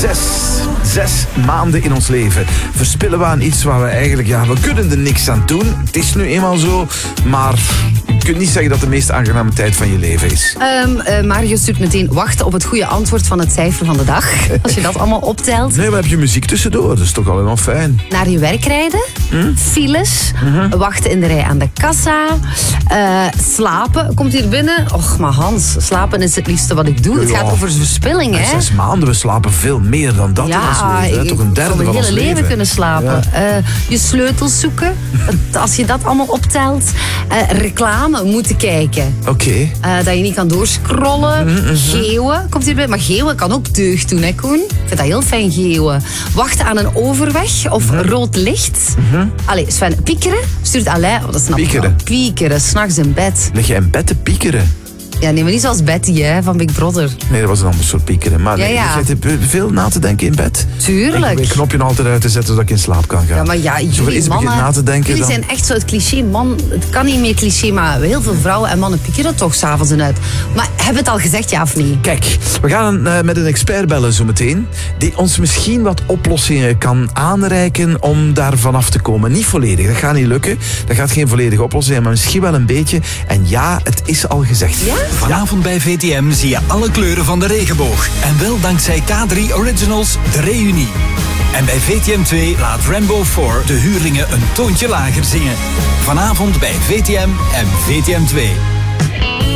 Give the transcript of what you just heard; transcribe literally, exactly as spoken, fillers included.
Zes, zes maanden in ons leven verspillen we aan iets waar we eigenlijk, ja, we kunnen er niks aan doen. Het is nu eenmaal zo, maar je kunt niet zeggen dat het de meest aangename tijd van je leven is. Um, uh, Mario stuurt meteen wachten op het goede antwoord van het cijfer van de dag. Als je dat allemaal optelt. Nee, maar heb je muziek tussendoor, dat is toch allemaal fijn. Naar je werk rijden, hm? files, mm-hmm. wachten in de rij aan de kassa, uh, slapen. Komt hier binnen? Och, maar Hans, slapen is het liefste wat ik doe. Ja. Het gaat over verspilling, hè? Zes maanden, we slapen veel meer dan dat ja, in ons leven. Hè? Toch een derde van ons leven. Je hele leven kunnen slapen. Ja. Uh, je sleutels zoeken, als je dat allemaal optelt. Uh, reclame moeten kijken. Oké. Okay. Uh, dat je niet kan doorscrollen. Mm-hmm. Geeuwen komt hierbij. Maar geeuwen kan ook deugd doen, hè Koen? Ik vind dat heel fijn, geeuwen. Wachten aan een overweg of mm-hmm. rood licht. Mm-hmm. Allee, Sven, piekeren? Stuurt Alain. Oh, dat snap piekeren. Ik wel. Piekeren, s'nachts in bed. Lig je in bed te piekeren? Ja, nee, maar niet zoals Betty, hè, van Big Brother. Nee, dat was een ander soort piekeren. Maar ja, ja. lig je veel na te denken in bed? Tuurlijk. Ik probeer het knopje altijd uit te zetten zodat ik in slaap kan gaan. Ja, maar ja, jullie mannen, na te denken, jullie dan... zijn echt zo het cliché man. Het kan niet meer cliché, maar heel veel vrouwen en mannen piekeren toch s'avonds uit. Maar hebben we het al gezegd, ja of niet? Kijk, we gaan uh, met een expert bellen zo meteen, die ons misschien wat oplossingen kan aanreiken om daar vanaf te komen. Niet volledig, dat gaat niet lukken. Dat gaat geen volledige oplossing zijn, maar misschien wel een beetje. En ja, het is al gezegd. Ja? Vanavond bij V T M zie je alle kleuren van de regenboog. En wel dankzij K drie Originals, de reunie. En bij V T M twee laat Rambo vier de huurlingen een toontje lager zingen. Vanavond bij V T M en V T M twee.